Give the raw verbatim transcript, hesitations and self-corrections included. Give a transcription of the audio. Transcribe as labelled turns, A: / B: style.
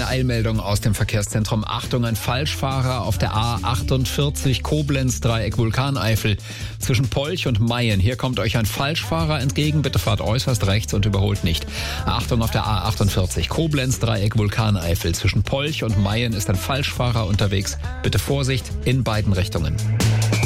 A: Eine Eilmeldung aus dem Verkehrszentrum. Achtung, ein Falschfahrer auf der A achtundvierzig Koblenz, Dreieck Vulkaneifel. Zwischen Polch und Mayen. Hier kommt euch ein Falschfahrer entgegen. Bitte fahrt äußerst rechts und überholt nicht. Achtung auf der A achtundvierzig Koblenz, Dreieck Vulkaneifel. Zwischen Polch und Mayen ist ein Falschfahrer unterwegs. Bitte Vorsicht in beiden Richtungen.